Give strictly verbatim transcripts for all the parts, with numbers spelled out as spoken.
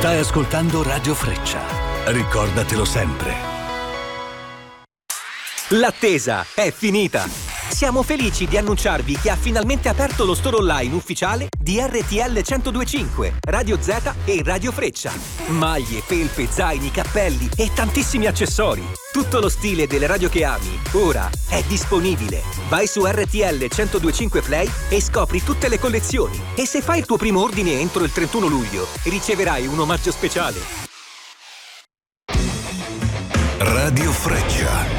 Stai ascoltando Radio Freccia. Ricordatelo sempre. L'attesa è finita! Siamo felici di annunciarvi che ha finalmente aperto lo store online ufficiale di R T L centodue e cinque, Radio Z e Radio Freccia. Maglie, felpe, zaini, cappelli e tantissimi accessori. Tutto lo stile delle radio che ami, ora è disponibile. Vai su R T L centodue e cinque Play e scopri tutte le collezioni. E se fai il tuo primo ordine entro il trentuno luglio, riceverai un omaggio speciale. Radio Freccia.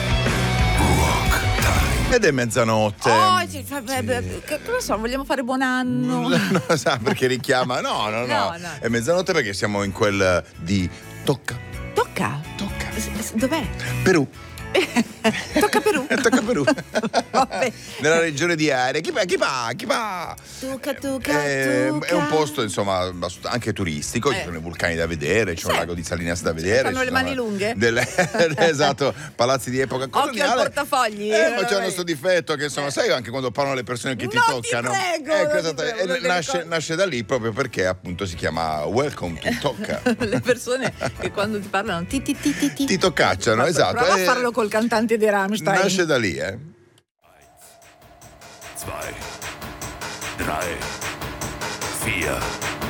Ed è mezzanotte. Oh, sì, fa- beh, beh, che cosa so, vogliamo fare buon anno? No, sa perché richiama? No, no, no, No, no. È mezzanotte perché siamo in quel di tocca. Tocca? Tocca. S- s- Dov'è? Perù. Tocca Perù. Tocca Perù. Vabbè. Nella regione di Are. Chi va? Chi va? Chi va? Tocca, tocca, Eh, tocca. È un posto, insomma, anche turistico. Ci Eh. sono i vulcani da vedere, c'è Sì. un lago di Salinas da vedere. Fanno ci le sono mani lunghe? delle- esatto, palazzi di epoca Occhio al coloniale. portafogli. Eh, ma c'è Vabbè. questo difetto che insomma, sai anche quando parlano le persone che ti Non ti toccano. prego, Ecco, non ti esatto, prego, e non le nasce, ricordo. nasce da lì proprio perché appunto si chiama Welcome to Tocca. Le persone che quando ti parlano ti ti ti ti ti, Ti toccacciano, Ma esatto. Prova Eh, a farlo col cantante di Rammstein. Nasce da lì, eh. Zwei, drei, vier.